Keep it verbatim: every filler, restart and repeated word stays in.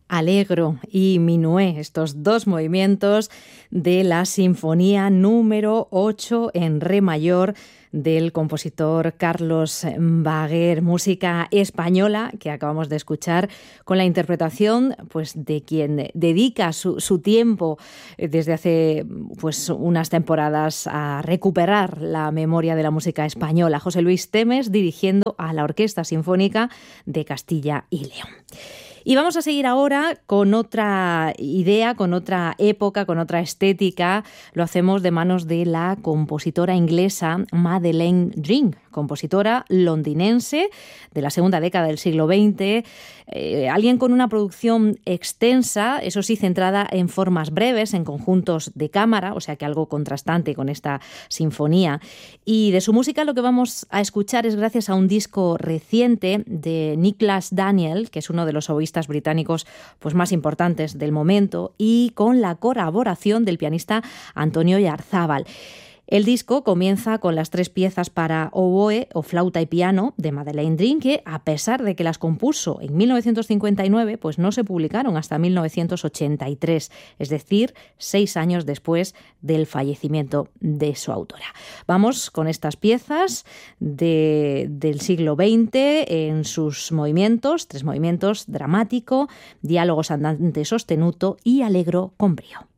Allegro y Minué, estos dos movimientos de la Sinfonía número ocho en re mayor del compositor Carlos Baguer, música española que acabamos de escuchar con la interpretación pues, de quien dedica su, su tiempo desde hace pues, unas temporadas a recuperar la memoria de la música española. José Luis Temes dirigiendo a la Orquesta Sinfónica de Castilla y León. Y vamos a seguir ahora con otra idea, con otra época, con otra estética. Lo hacemos de manos de la compositora inglesa Madeleine Dring, compositora londinense de la segunda década del siglo veinte. Eh, alguien con una producción extensa, eso sí, centrada en formas breves, en conjuntos de cámara, o sea que algo contrastante con esta sinfonía. Y de su música lo que vamos a escuchar es gracias a un disco reciente de Nicholas Daniel, que es uno de los oboístas británicos pues, más importantes del momento, y con la colaboración del pianista Antonio Yarzábal. El disco comienza con las tres piezas para oboe o flauta y piano de Madeleine Dring, que a pesar de que las compuso en mil novecientos cincuenta y nueve, pues no se publicaron hasta mil novecientos ochenta y tres, es decir, seis años después del fallecimiento de su autora. Vamos con estas piezas de, del siglo veinte en sus movimientos, tres movimientos: dramático, diálogos andante sostenuto y allegro con brío.